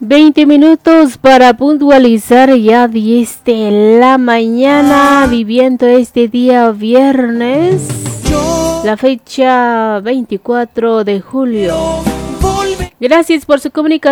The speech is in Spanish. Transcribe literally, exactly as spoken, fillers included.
veinte minutos para puntualizar ya diez de la mañana, viviendo este día viernes, la fecha veinticuatro de julio. Gracias por su comunicación.